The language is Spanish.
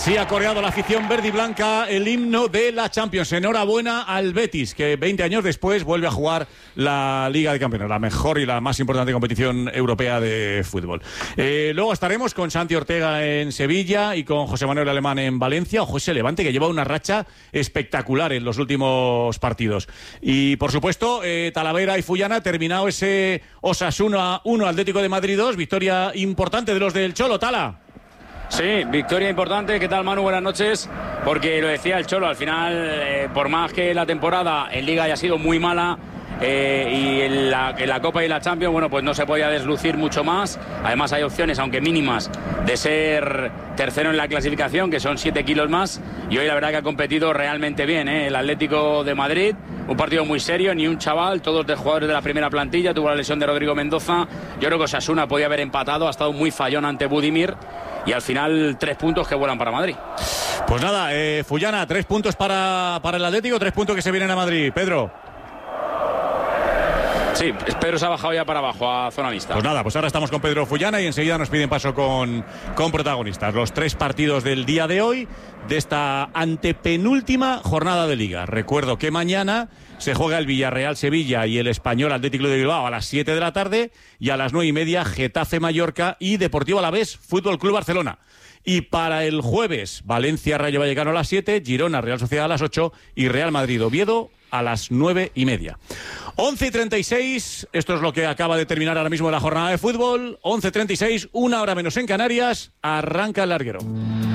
Así ha coreado la afición verde y blanca el himno de la Champions. Enhorabuena al Betis, que 20 años después vuelve a jugar la Liga de Campeones, la mejor y la más importante competición europea de fútbol. Luego estaremos con Santi Ortega en Sevilla y con José Manuel Alemán en Valencia. Ojo ese Levante, que lleva una racha espectacular en los últimos partidos. Y, por supuesto, Talavera y Fullana, terminado ese Osasuna 1, Atlético de Madrid 2. Victoria importante de los del Cholo. Tala. Sí, victoria importante. ¿Qué tal, Manu? Buenas noches. Porque lo decía el Cholo, al final, por más que la temporada en Liga haya sido muy mala, y en la Copa y la Champions, bueno, pues no se podía deslucir mucho más. Además hay opciones, aunque mínimas, de ser tercero en la clasificación, que son 7 kilos más, y hoy la verdad que ha competido realmente bien, el Atlético de Madrid, un partido muy serio, ni un chaval, todos de jugadores de la primera plantilla. Tuvo la lesión de Rodrigo Mendoza. Yo creo que Osasuna podía haber empatado, ha estado muy fallón ante Budimir, y al final 3 puntos que vuelan para Madrid. Pues nada, Fullana, 3 puntos para el Atlético, 3 puntos que se vienen a Madrid. Pedro. Sí, Pedro se ha bajado ya para abajo a zona mixta. Pues nada, pues ahora estamos con Pedro Fullana y enseguida nos piden paso con protagonistas. Los 3 partidos del día de hoy, de esta antepenúltima jornada de Liga. Recuerdo que mañana se juega el Villarreal-Sevilla y el Español Atlético de Bilbao a las 7 de la tarde, y a las 9:30 Getafe-Mallorca y Deportivo Alavés Fútbol Club Barcelona. Y para el jueves, Valencia-Rayo Vallecano a las 7, Girona-Real Sociedad a las 8 y Real Madrid-Oviedo a las 9:30. 11:36, esto es lo que acaba de terminar ahora mismo la jornada de fútbol. 11:36, 1 hora menos en Canarias, arranca el larguero.